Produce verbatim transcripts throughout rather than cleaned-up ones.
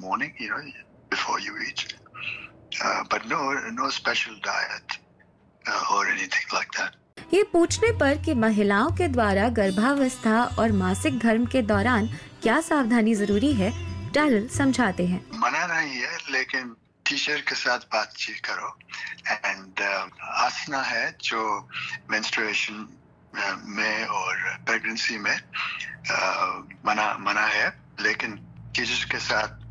morning, you know, before you eat. Uh, but no, no special diet uh, or anything like that. ये पूछने पर कि महिलाओं के द्वारा गर्भावस्था और मासिक धर्म के दौरान क्या सावधानी जरूरी है, डैरिल समझाते हैं। मना नहीं है, लेकिन टीचर के साथ बातचीत करो। एंड आसना है जो मेंस्ट्रुएशन में और प्रेगनेंसी में uh, मना मना है, लेकिन टीचर के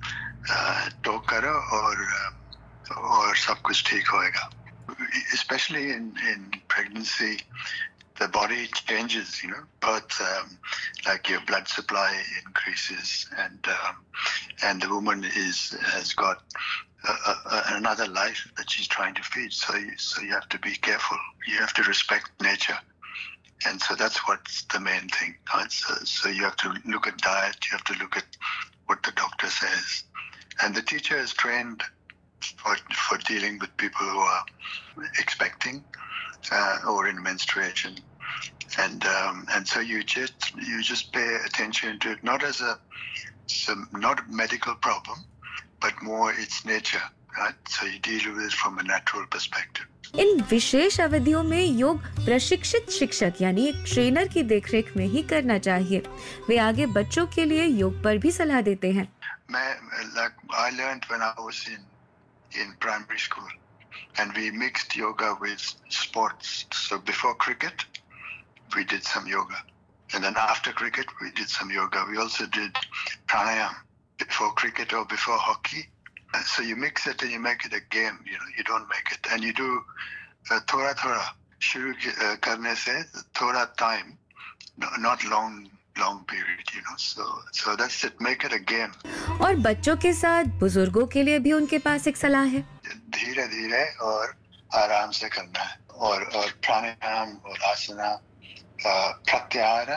साथ टॉक uh, करो और uh, और सब कुछ ठीक होएगा। Especially in, in pregnancy, the body changes, you know, but um, like your blood supply increases, and um, and the woman is has got a, a, another life that she's trying to feed. So you, so you have to be careful. You have to respect nature, and so that's what's the main thing. Right? So, so you have to look at diet. You have to look at what the doctor says, and the teacher is trained for for dealing with people who are expecting uh, or in menstruation, and um, and so you just you just pay attention to it, not as a some not a medical problem, but more its nature, right? So you deal with it from a natural perspective. इन विशेष अवधियों में योग प्रशिक्षित शिक्षक यानी एक trainer की देखरेख में ही करना चाहिए। वे आगे बच्चों के लिए योग पर भी सलाह देते हैं। मैं like I learned when I was in in primary school, and we mixed yoga with sports. So before cricket, we did some yoga, and then after cricket, we did some yoga. We also did pranayam before cricket or before hockey. And so you mix it and you make it a game. You know, you don't make it, and you do uh, thoda thoda. Shuru uh, karne se thoda time, no, not long. long period, you know, so so that's it, make it a game. और बच्चों के साथ बुजुर्गों के लिए भी उनके पास एक सलाह है। धीरे धीरे और आराम से करना है, और और प्राणायाम और आसना, प्रत्याहार,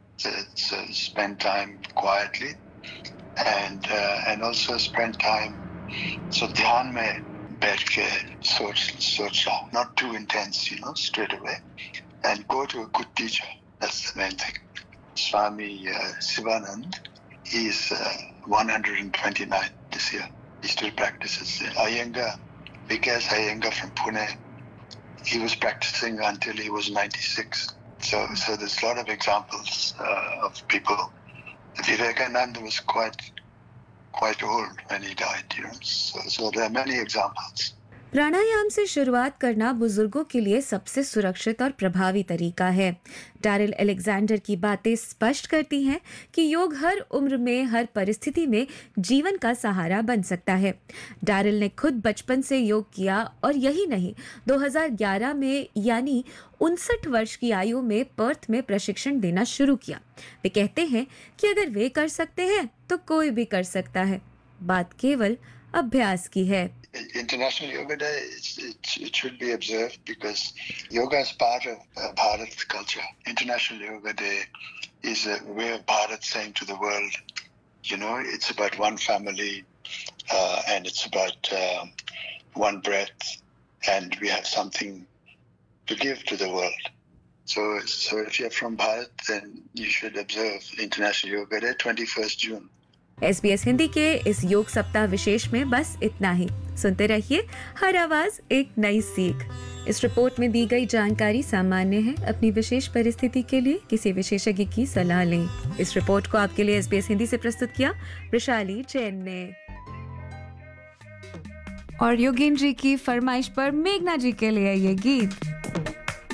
so spend time quietly, and uh, and also spend time so ध्यान में बैठ के सोच सोचना, not too intense, you know, straight away, and go to a good teacher. That's the main thing. Swami uh, Sivanand, he is uh, one hundred twenty-nine this year. He still practices. Iyengar, Vikas Iyengar from Pune, he was practicing until he was ninety-six. So, so there's a lot of examples uh, of people. Vivekananda was quite, quite old when he died. You know, so, so there are many examples. प्राणायाम से शुरुआत करना बुजुर्गों के लिए सबसे सुरक्षित और प्रभावी तरीका है। डैरिल अलेक्जेंडर की बातें स्पष्ट करती हैं कि योग हर उम्र में, हर परिस्थिति में जीवन का सहारा बन सकता है। डैरिल ने खुद बचपन से योग किया, और यही नहीं, दो हज़ार ग्यारह में यानी उनसठ वर्ष की आयु में पर्थ में प्रशिक्षण देना शुरू किया। वे कहते हैं कि अगर वे कर सकते हैं तो कोई भी कर सकता है, बात केवल अभ्यास की है। International Yoga Day, it, it should be observed because yoga is part of uh, Bharat culture. International Yoga Day is a way of Bharat saying to the world, you know, it's about one family, uh, and it's about uh, one breath, and we have something to give to the world. So, so if you're from Bharat, then you should observe International Yoga Day, twenty-first June. S B S Hindi के इस योग सप्ताह विशेष में बस इतना ही। सुनते रहिए हर आवाज एक नई सीख। इस रिपोर्ट में दी गई जानकारी सामान्य है। अपनी विशेष परिस्थिति के लिए किसी विशेषज्ञ की सलाह लें। इस रिपोर्ट को आपके लिए एस बी एस हिंदी से प्रस्तुत किया वैशाली जैन ने। और योगेंद्र जी की फरमाइश पर मेघना जी के लिए ये गीत।